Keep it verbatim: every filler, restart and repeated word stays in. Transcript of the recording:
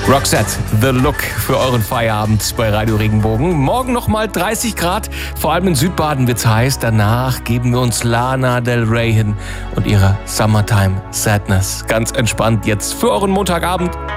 Roxette, The Look für euren Feierabend bei Radio Regenbogen. Morgen nochmal dreißig Grad, vor allem in Südbaden wird's heiß. Danach geben wir uns Lana Del Rey hin und ihre Summertime Sadness. Ganz entspannt jetzt für euren Montagabend.